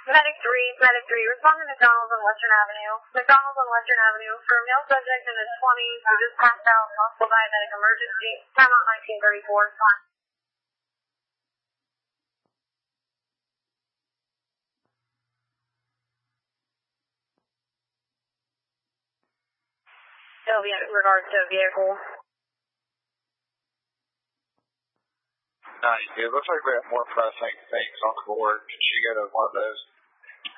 Medic 3, respond to McDonald's on Western Avenue. McDonald's on Western Avenue. For a male subject in his 20s who just passed out, possible diabetic emergency. Time out 1934. In regards to a vehicle. Nice. It looks like we have more pressing things on the board. Could you go to one of those?